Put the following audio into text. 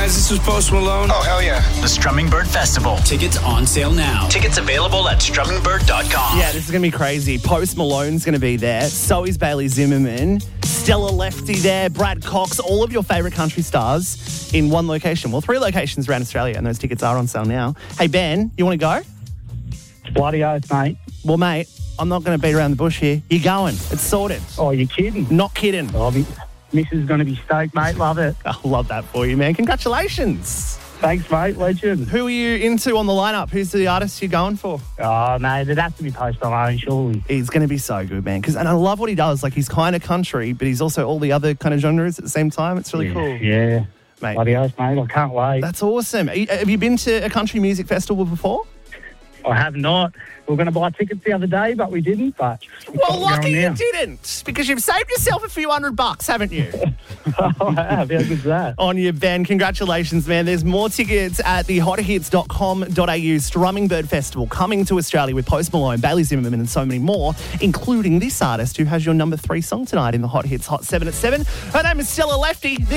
guys, this is Post Malone. Oh, hell yeah. The Strumming Bird Festival. Tickets on sale now. Tickets available at strummingbird.com. Yeah, this is going to be crazy. Post Malone's going to be there. So is Bailey Zimmerman. Stella Lefty there. Brad Cox. All of your favourite country stars in one location. Well, 3 locations around Australia, and those tickets are on sale now. Hey, Ben, you want to go? Bloody oath, mate. Well, mate, I'm not going to beat around the bush here. You're going. It's sorted. Oh, you're kidding? Not kidding. Oh, Missus is going to be stoked, mate. Love it. I love that for you, man. Congratulations. Thanks, mate. Legend. Who are you into on the lineup? Who's the artist you're going for? Oh, mate, it'd have to be Post Malone, surely. He's going to be so good, man. And I love what he does. Like, he's kind of country, but he's also all the other kind of genres at the same time. It's really cool. Yeah. Mate. Bloody oath, mate. I can't wait. That's awesome. Have you been to a country music festival before? I have not. We were going to buy tickets the other day, but we didn't. But well, lucky you didn't, because you've saved yourself a few $100, haven't you? I have. How good's that? On you, Ben. Congratulations, man. There's more tickets at the hothits.com.au Strumming Bird Festival coming to Australia with Post Malone, Bailey Zimmerman and so many more, including this artist who has your number 3 song tonight in the Hot Hits Hot 7 at 7. Her name is Stella Lefty.